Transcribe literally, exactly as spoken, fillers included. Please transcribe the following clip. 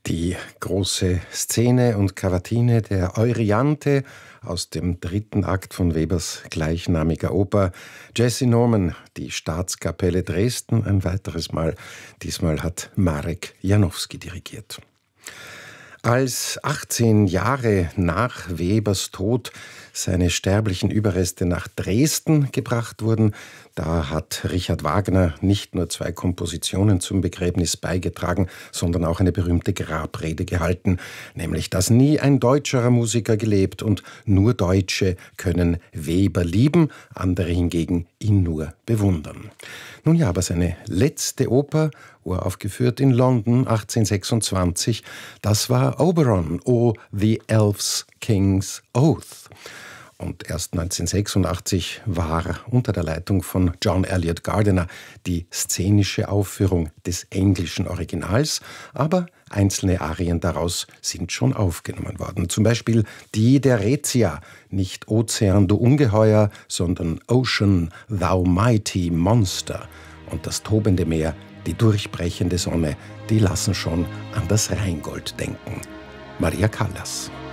Die große Szene und Kavatine der Euryanthe aus dem dritten Akt von Webers gleichnamiger Oper. Jessye Norman, die Staatskapelle Dresden, ein weiteres Mal. Diesmal hat Marek Janowski dirigiert. Als achtzehn Jahre nach Webers Tod seine sterblichen Überreste nach Dresden gebracht wurden, da hat Richard Wagner nicht nur zwei Kompositionen zum Begräbnis beigetragen, sondern auch eine berühmte Grabrede gehalten, nämlich, dass nie ein deutscherer Musiker gelebt und nur Deutsche können Weber lieben, andere hingegen ihn nur bewundern. Nun ja, aber seine letzte Oper, uraufgeführt in London achtzehnhundertsechsundzwanzig, das war Oberon, o The Elf's King's Oath. Und erst neunzehnhundertsechsundachtzig war unter der Leitung von John Eliot Gardiner die szenische Aufführung des englischen Originals, aber einzelne Arien daraus sind schon aufgenommen worden. Zum Beispiel die der Rezia, nicht Ozean, du Ungeheuer, sondern Ocean, thou mighty monster. Und das tobende Meer, die durchbrechende Sonne, die lassen schon an das Rheingold denken. Maria Callas.